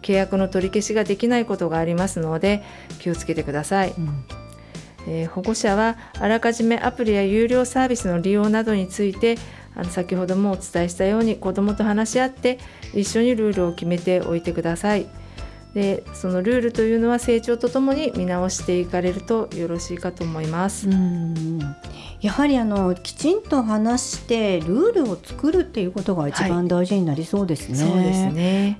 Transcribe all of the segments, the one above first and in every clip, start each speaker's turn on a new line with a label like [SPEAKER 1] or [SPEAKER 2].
[SPEAKER 1] 契約の取り消しができないことがありますので気をつけてください。保護者はあらかじめアプリや有料サービスの利用などについて先ほどもお伝えしたように子どもと話し合って一緒にルールを決めておいてください。でそのルールというのは成長とともに見直していかれるとよろしいかと思います。
[SPEAKER 2] やはりきちんと話してルールを作るっていうことが一番大事になりそうですね。
[SPEAKER 1] そうですね。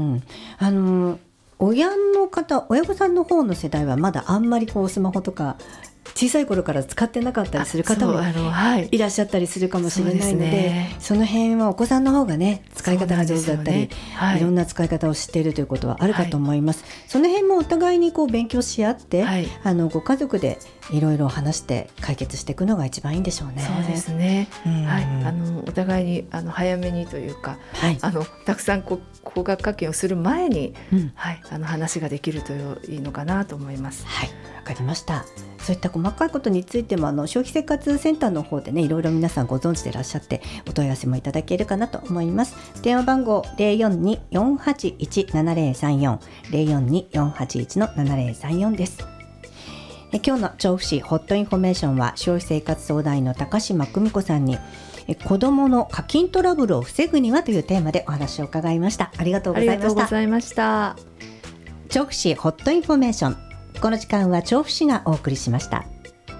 [SPEAKER 2] 親御さんの方の世代はまだあんまりスマホとか小さい頃から使ってなかったりする方もいらっしゃったりするかもしれないので、その辺はお子さんの方がね使い方が上手だったり、いろんな使い方を知っているということはあるかと思います。その辺もお互いに勉強し合って、ご家族でいろいろ話して解決していくのが一番いいんでしょうね。
[SPEAKER 1] そうですね、お互いに早めにというか、たくさん高額課金をする前に、話ができるといいのかなと思います。
[SPEAKER 2] わかりました。そういった細かいことについても消費生活センターの方でねいろいろ皆さんご存知でいらっしゃってお問い合わせもいただけるかなと思います。電話番号 042-481-7034 042-481-7034 です。今日の調布市ホットインフォメーションは消費生活相談員の高島久美子さんに子どもの課金トラブルを防ぐにはというテーマでお話を伺いました。ありがとうございました。
[SPEAKER 1] ありがとうございました。
[SPEAKER 2] 調布市ホットインフォメーション、この時間は調布市がお送りしました。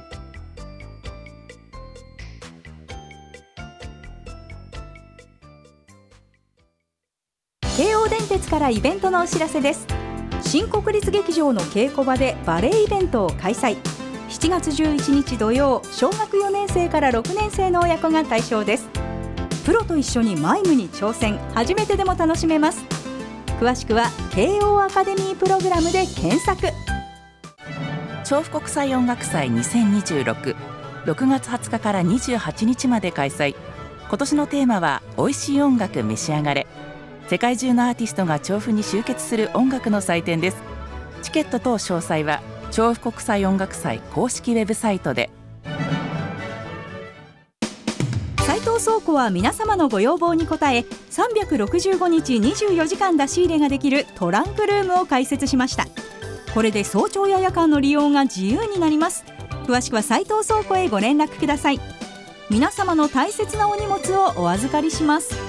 [SPEAKER 3] 京王電鉄からイベントのお知らせです。新国立劇場の稽古場でバレエイベントを開催。7月11日土曜、小学4年生から6年生の親子が対象です。プロと一緒にマイムに挑戦、初めてでも楽しめます。詳しくは慶応アカデミープログラムで検索。
[SPEAKER 4] 調布国際音楽祭2026、6月20日から28日まで開催。今年のテーマは美味しい音楽召し上がれ。世界中のアーティストが調布に集結する音楽の祭典です。チケット等詳細は調布国際音楽祭公式ウェブサイトで。
[SPEAKER 3] 斉藤倉庫は皆様のご要望に応え365日24時間出し入れができるトランクルームを開設しました。これで早朝や夜間の利用が自由になります。詳しくは斉藤倉庫へご連絡ください。皆様の大切なお荷物をお預かりします。